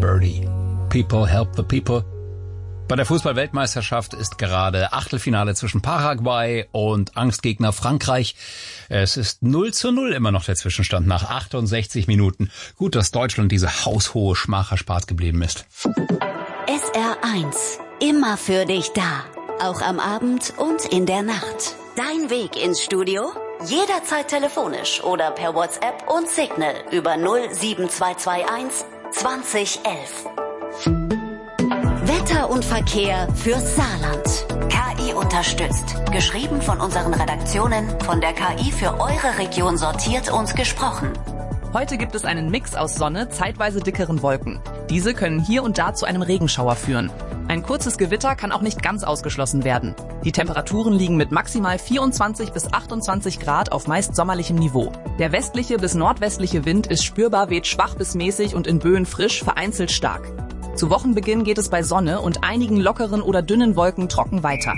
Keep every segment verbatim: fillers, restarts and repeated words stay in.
Birdie. People help the people. Bei der Fußball-Weltmeisterschaft ist gerade Achtelfinale zwischen Paraguay und Angstgegner Frankreich. Es ist null zu null immer noch der Zwischenstand nach achtundsechzig Minuten. Gut, dass Deutschland diese haushohe Schmach erspart geblieben ist. S R eins. Immer für dich da. Auch am Abend und in der Nacht. Dein Weg ins Studio? Jederzeit telefonisch oder per WhatsApp und Signal über null sieben zwei zwei eins zwanzig elf. Wetter und Verkehr fürs Saarland. K I unterstützt. Geschrieben von unseren Redaktionen, von der K I für eure Region sortiert und gesprochen. Heute gibt es einen Mix aus Sonne, zeitweise dickeren Wolken. Diese können hier und da zu einem Regenschauer führen. Ein kurzes Gewitter kann auch nicht ganz ausgeschlossen werden. Die Temperaturen liegen mit maximal vierundzwanzig bis achtundzwanzig Grad auf meist sommerlichem Niveau. Der westliche bis nordwestliche Wind ist spürbar, weht schwach bis mäßig und in Böen frisch, vereinzelt stark. Zu Wochenbeginn geht es bei Sonne und einigen lockeren oder dünnen Wolken trocken weiter.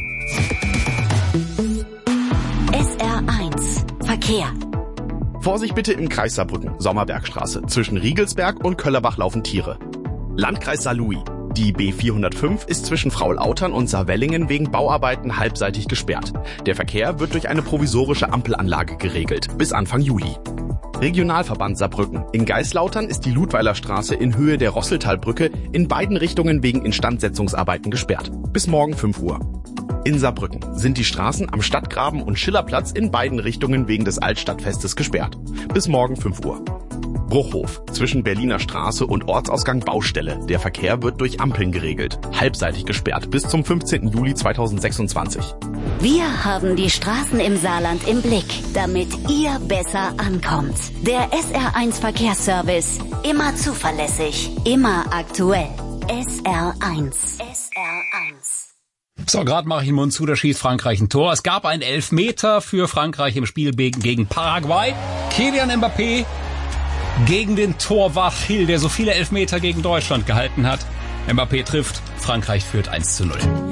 S R eins. Verkehr. Vorsicht bitte im Kreis Saarbrücken, Sommerbergstraße. Zwischen Riegelsberg und Köllerbach laufen Tiere. Landkreis Saarlouis. Die B vierhundertfünf ist zwischen Fraulautern und Saarwellingen wegen Bauarbeiten halbseitig gesperrt. Der Verkehr wird durch eine provisorische Ampelanlage geregelt, bis Anfang Juli. Regionalverband Saarbrücken. In Geislautern ist die Ludweilerstraße in Höhe der Rosseltalbrücke in beiden Richtungen wegen Instandsetzungsarbeiten gesperrt. Bis morgen fünf Uhr. In Saarbrücken sind die Straßen am Stadtgraben und Schillerplatz in beiden Richtungen wegen des Altstadtfestes gesperrt. Bis morgen fünf Uhr. Bruchhof. Zwischen Berliner Straße und Ortsausgang Baustelle. Der Verkehr wird durch Ampeln geregelt. Halbseitig gesperrt bis zum fünfzehnten Juli zweitausendsechsundzwanzig. Wir haben die Straßen im Saarland im Blick, damit ihr besser ankommt. Der S R eins Verkehrsservice. Immer zuverlässig, immer aktuell. S R eins. S R eins. So, gerade mache ich den Mund zu, da schießt Frankreich ein Tor. Es gab einen Elfmeter für Frankreich im Spiel gegen Paraguay. Kylian Mbappé gegen den Torwart Hill, der so viele Elfmeter gegen Deutschland gehalten hat. Mbappé trifft, Frankreich führt eins zu null.